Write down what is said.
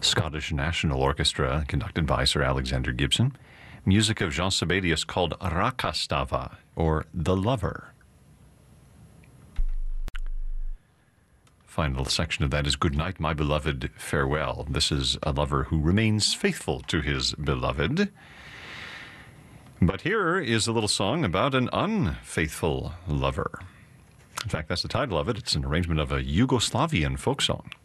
Scottish National Orchestra, conducted by Sir Alexander Gibson. Music of Jean Sibelius called Rakastava, or The Lover. Final section of that is Good Night, My Beloved, Farewell. This is a lover who remains faithful to his beloved. But here is a little song about an unfaithful lover. In fact, that's the title of it. It's an arrangement of a Yugoslavian folk song.